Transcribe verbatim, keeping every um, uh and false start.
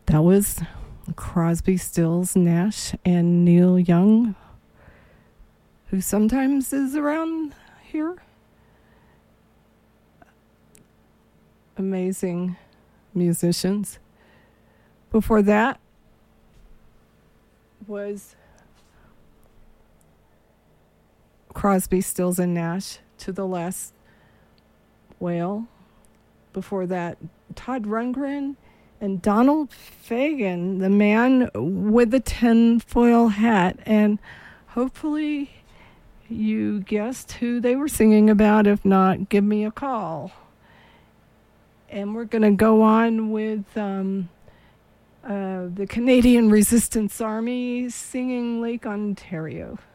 That was Crosby, Stills, Nash, and Neil Young, who sometimes is around here. Amazing musicians. Before that was Crosby, Stills, and Nash, To the Last Whale. Before that, Todd Rundgren and Donald Fagen, the man with the tinfoil hat. And hopefully you guessed who they were singing about. If not, give me a call. And we're going to go on with um, uh, the Canadian Resistance Army singing Lake Ontario.